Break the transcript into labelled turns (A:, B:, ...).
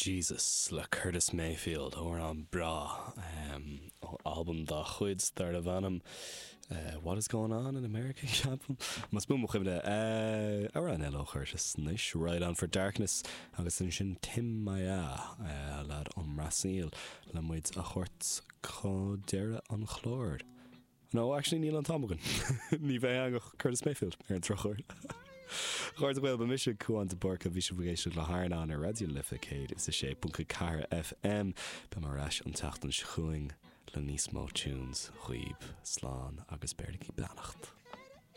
A: Jesus le Curtis Mayfield ó an bra album da chuid dar a bhanam What is going on in America? Mas bú mo chuimne ar an eile chuirtas níos Right On for Darkness agus sin Tim Maya lad an Rasíl le muid a chuirt có deire an chlór. No, actually níl an támagan. Ní bheith agach Curtis Mayfield ar an trochuir. Chird bhfuil ba mis cuaán de borca bhí se bhgéisi le hána an a radio lifa céad is a sé bunca cara FM be mar rais an tatan chuing le níos mó tunes, chuoib, slán agus beirdaí beannacht.